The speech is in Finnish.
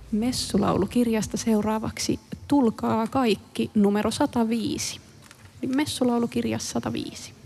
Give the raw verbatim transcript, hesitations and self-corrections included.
Messulaulukirjasta seuraavaksi Tulkaa kaikki numero sata viisi. Messulaulukirja sata viisi.